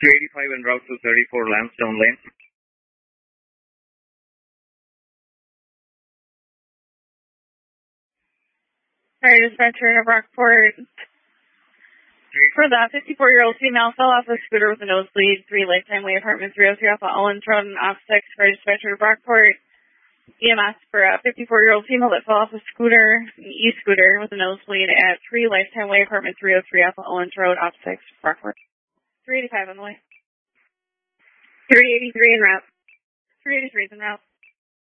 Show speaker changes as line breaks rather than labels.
385 en route to 34 Lansdowne Lane.
Fire dispatcher of Rockport. For the 54-year-old female fell off a scooter with a nosebleed, 3 Lifetime Way Apartment 303 off of Owens Road and off 6. Fire dispatcher of Rockport. EMS for a 54-year-old female that fell off a scooter, an e-scooter with a nosebleed at 3 Lifetime Way Apartment 303 off of Owens Road, off 6, Rockport. 385 on the way. 383 en route. 383 is en route.